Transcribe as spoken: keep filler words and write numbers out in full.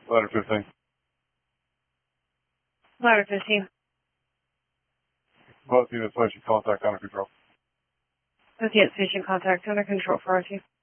Ladder fifteen. Ladder fifteen. Both units, place your contact under control. Both units, station contact under control for R two.